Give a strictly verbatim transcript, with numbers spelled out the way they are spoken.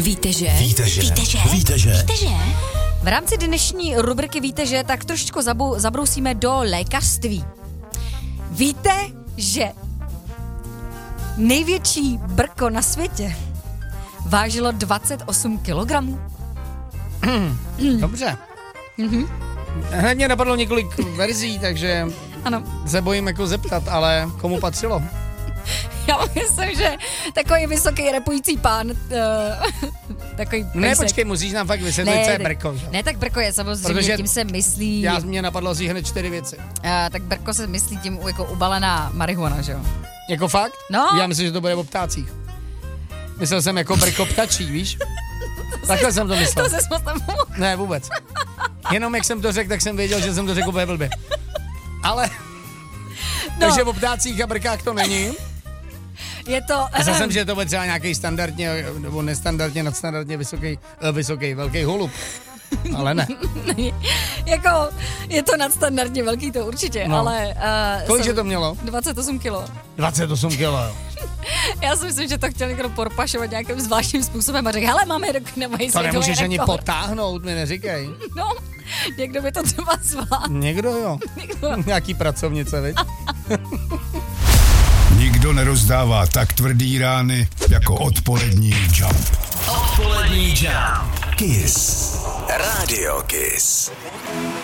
Víte, že? Víte, že? Víte, že? Víte, že? Víte, že? V rámci dnešní rubriky Víte, že? Tak trošičku zabu, zabrousíme do lékařství. Víte, že největší brko na světě vážilo dvacet osm kilogramů? Dobře. Mm-hmm. Hned mě napadlo několik verzí, takže ano. Se bojím jako zeptat, ale komu patřilo? Já myslím, že takový vysoký repující pán, uh, takový pejsek. Ne, počkej, musíš nám fakt vysvětlit, ne, co je ne, brko. Že? Ne, tak brko je samozřejmě, Protože tím se myslí... Já, mě napadlo asi hned čtyři věci. Uh, tak brko se myslí tím jako ubalená marihuana, že jo? Jako fakt? No. Já myslím, že to bude o ptácích. Myslel jsem jako brko ptačí, víš? Takhle jsem to myslel. To se moc nemohl. Ne, vůbec. Jenom jak jsem to řekl, tak jsem věděl, že jsem to řekl úplně blbě. Ale... No. Takže o ptácích a brkách to není. Je to... Myslel jsem, že to bude třeba nějaký standardně, nebo nestandardně, nadstandardně vysoký, vysoký, velký holub. Ale ne. Jako, je to nadstandardně velký, to určitě, no. Ale... Uh, Kolik že to mělo? dvacet osm kilo. dvacet osm kilo, jo. Já si myslím, že to chtěl někdo porpašovat nějakým zvláštním způsobem a řekl, hele, máme rok, nemají to nemůžeš ani potáhnout, mi neříkej. No, někdo by to třeba zvládl. Někdo jo. Někdo. Nějaký pracovnice, viď? Nikdo nerozdává tak tvrdý rány jako odpolední Jump. Odpolední Jump. Kiss. Radio Kiss.